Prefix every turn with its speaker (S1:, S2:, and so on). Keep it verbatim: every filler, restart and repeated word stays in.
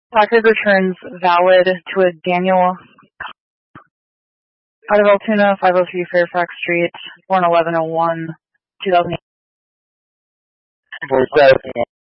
S1: Record returns valid to a Daniel out of Altoona, five oh three Fairfax Street, one eleven oh one, two thousand eight.